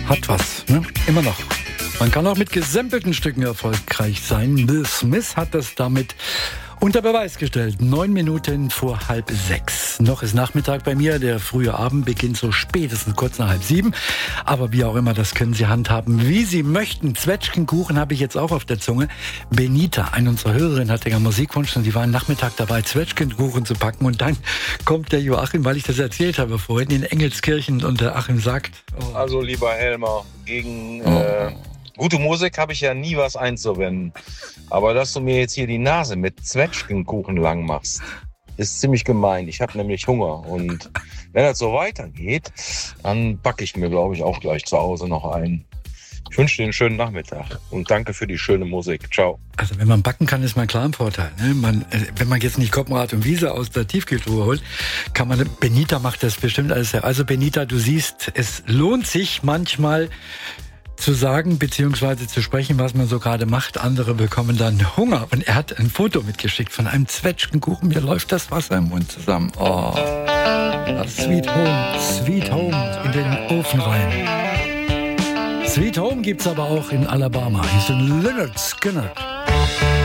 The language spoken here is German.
Hat was, ne? Immer noch. Man kann auch mit gesempelten Stücken erfolgreich sein. The Smiths hat das damit unter Beweis gestellt. 9 Minuten vor 6:30. Noch ist Nachmittag bei mir. Der frühe Abend beginnt so spätestens kurz nach 6:30. Aber wie auch immer, das können Sie handhaben, wie Sie möchten. Zwetschgenkuchen habe ich jetzt auch auf der Zunge. Benita, eine unserer Hörerinnen, hatte ja Musikwunsch und sie war am Nachmittag dabei, Zwetschgenkuchen zu packen. Und dann kommt der Joachim, weil ich das erzählt habe vorhin, in Engelskirchen und der Achim sagt... Oh. Also lieber Helmer, gegen... gute Musik habe ich ja nie was einzuwenden. Aber dass du mir jetzt hier die Nase mit Zwetschgenkuchen lang machst, ist ziemlich gemein. Ich habe nämlich Hunger. Und wenn das so weitergeht, dann backe ich mir, glaube ich, auch gleich zu Hause noch einen. Ich wünsche dir einen schönen Nachmittag und danke für die schöne Musik. Ciao. Also wenn man backen kann, ist man klar im Vorteil. Ne? Wenn man jetzt nicht Koppenrad und Wiese aus der Tiefkühltruhe holt, kann man... Benita macht das bestimmt alles. Also Benita, du siehst, es lohnt sich manchmal... zu sagen bzw. zu sprechen, was man so gerade macht. Andere bekommen dann Hunger. Und er hat ein Foto mitgeschickt von einem Zwetschgenkuchen. Mir läuft das Wasser im Mund zusammen. Oh, Sweet Home in den Ofen rein. Sweet Home gibt's aber auch in Alabama. Hier ist Lynyrd Skynyrd.